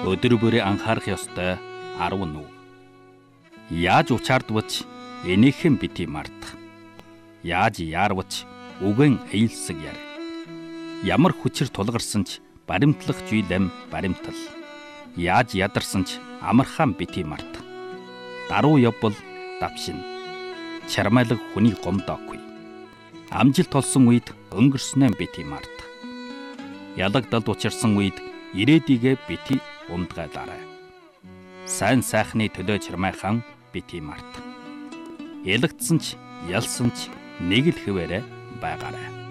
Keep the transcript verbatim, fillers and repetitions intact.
Өдөр бүрээ анхаарах ёстой арав нүг. Яаж учаардвч энийхэн бити мартах. Яаж яарвч үгэн эйлсэг яр. Ямар хүчээр тулгарсан ч баримтлах жийлэм баримтал. Яаж ядарсан ч амархан бити мартах. Даруу явбал давшин. Чармайлаг хүний гомдоогүй. Амжилт олсон үед өнгөрснөө бити мартах. Ялагдалд учирсан үед ирээдүйгээ бити ундгайлаарай. Сайн сайхны төлөө чармайхан бити мартах. Ялагдсан ч ялсан ч нэг л хэвээрээ байгаарай.